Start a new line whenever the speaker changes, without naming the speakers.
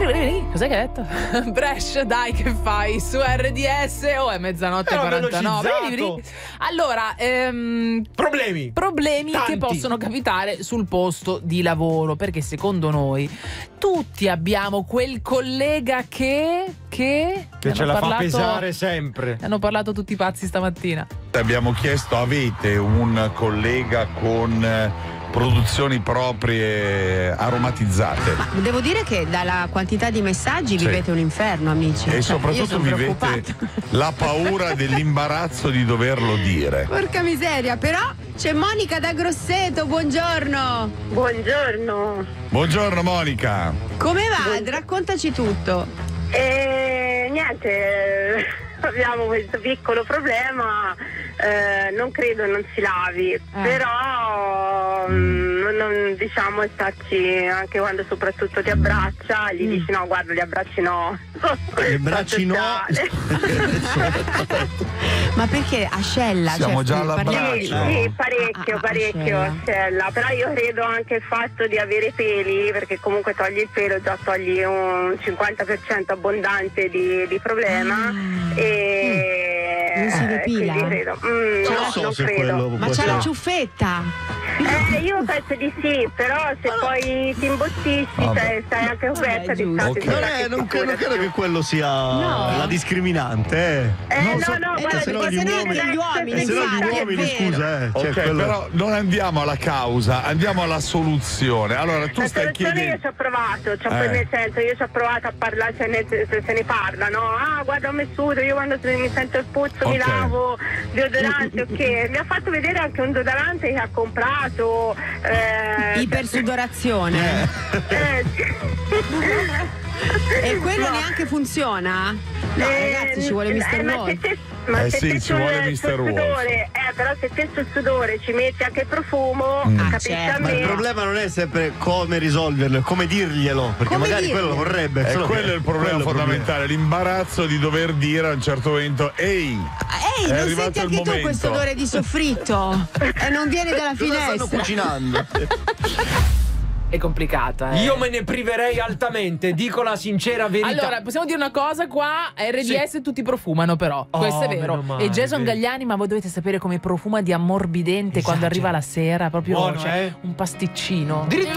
Vieni. Cos'è che hai detto? Brescia, dai, che fai? Su RDS è mezzanotte e 49. Vieni. Allora, problemi
Tanti.
che possono capitare sul posto di lavoro, perché secondo noi tutti abbiamo quel collega che
ce la fa pesare sempre.
Hanno parlato tutti pazzi stamattina.
Abbiamo chiesto: avete un collega con produzioni proprie aromatizzate?
Ma devo dire che dalla quantità di messaggi vivete un inferno, amici.
E
Cioè, io
soprattutto
sono
vivete
preoccupata.
la paura dell'imbarazzo di doverlo dire.
Porca miseria, però c'è Monica da Grosseto, buongiorno.
Buongiorno.
Buongiorno Monica.
Come va? Raccontaci tutto.
Niente, abbiamo questo piccolo problema, non credo non si lavi, però non diciamo starci anche quando soprattutto ti abbraccia, gli dici no, guarda, gli abbracci no.
Gli abbracci no.
Ma perché ascella?
Siamo già all'abbraccio.
Sì, parecchio ascella, però io credo anche il fatto di avere peli, perché comunque togli il pelo, già togli un 50% abbondante di problema e
non si depila?
credo.
Non so se
credo.
quello
Ma
può
c'ha la
essere.
ciuffetta?
Io penso di sì, però se poi ti imbottisci stai anche coperta di
giusto.
stati.
Non credo che quello sia la discriminante.
Guarda,
se no gli uomini,
se no gli
infatti, è
uomini,
vero.
scusa,
Ok, però non andiamo alla causa, andiamo alla soluzione. Allora tu
La
stai
soluzione
chiedendo.
io ci ho provato, nel senso, io ci ho provato a parlare, se ne parla, no? Ah, guarda, ho messuto, io quando mi sento il puzzo mi
Ok.
lavo, deodorante, ok. Mi ha fatto vedere anche un deodorante che ha comprato.
Ipersudorazione. E quello neanche funziona? No, ragazzi, ci vuole Mr. World.
Ma se
sì,
te
ci vuole Mr.
sul sudore, però se te sul sudore ci metti anche il profumo, capisci
certo.
a
Ma il
me?
problema non è sempre come risolverlo, è come dirglielo, perché
Come
magari
dirglielo?
quello lo vorrebbe.
E
solo che
quello è il problema
quello è il
fondamentale, l'imbarazzo di dover dire a un certo momento: ehi,
Ehi,
è
non
arrivato
senti
il
anche tu
momento.
questo odore di soffritto? E non viene dalla
Cosa stanno
finestra.
cucinando?
È complicata.
Io me ne priverei altamente, dico la sincera verità.
Allora, possiamo dire una cosa qua, a RDS tutti profumano però, questo è vero.
meno male,
E Jason
vero.
Galliani, ma voi dovete sapere come profuma di ammorbidente quando arriva la sera, proprio
Buono,
un pasticcino.
Addirittura